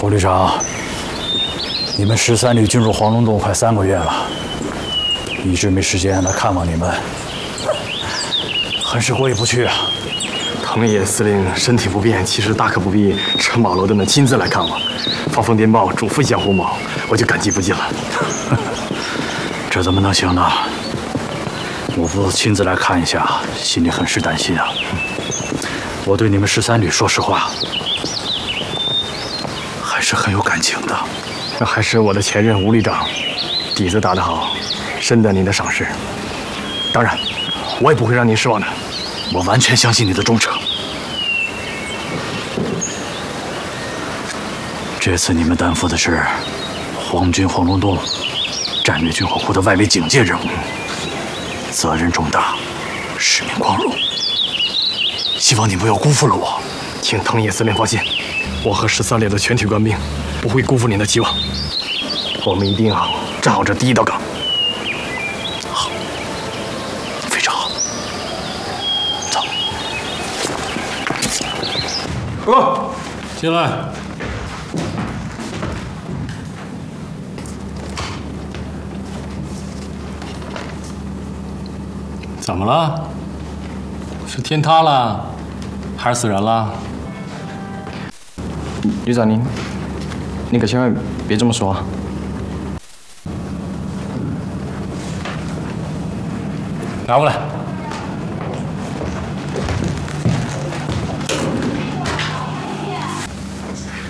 胡旅长，你们13旅进入黄龙洞快3个月了，一直没时间来看望你们，很是过意不去啊。 藤野司令身体不便，其实大可不必车马罗顿的亲自来看望，发封电报嘱咐一下胡某，我就感激不尽了。 这怎么能行呢？我不亲自来看一下，心里很是担心啊。我对你们13旅，说实话，还是很有感情的。 那还是我的前任吴旅长，底子打得好，深得您的赏识。当然，我也不会让您失望的。 我完全相信你的忠诚。这次你们担负的是皇军黄龙洞战略军火库的外围警戒任务，责任重大，使命光荣。希望你不要辜负了我。 请藤野司令放心，我和13旅的全体官兵不会辜负您的期望。我们一定要站好这第一道岗。 好，非常好。走。 哥，进来。怎么了？是天塌了，还是死人了？ 旅长您可千万别这么说啊！ 拿过来。